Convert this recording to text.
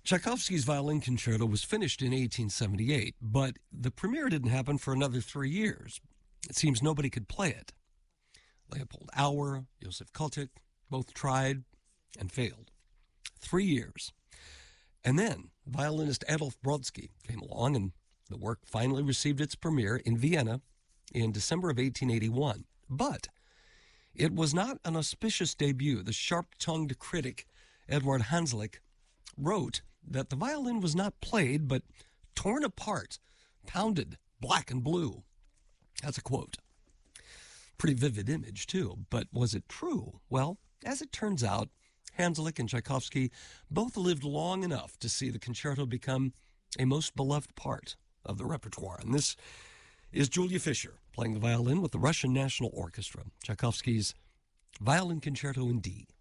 Tchaikovsky's Violin Concerto was finished in 1878, but the premiere didn't happen for another 3 years. It seems nobody could play it. Leopold Auer, Josef Kotek, both tried and failed. 3 years. And then violinist Adolf Brodsky came along, and the work finally received its premiere in Vienna in December of 1881. But it was not an auspicious debut. The sharp-tongued critic Edward Hanslick wrote that the violin was not played, but torn apart, pounded black and blue. That's a quote. Pretty vivid image, too. But was it true? Well, as it turns out, Hanslick and Tchaikovsky both lived long enough to see the concerto become a most beloved part of the repertoire. And this is Julia Fischer playing the violin with the Russian National Orchestra, Tchaikovsky's Violin Concerto in D.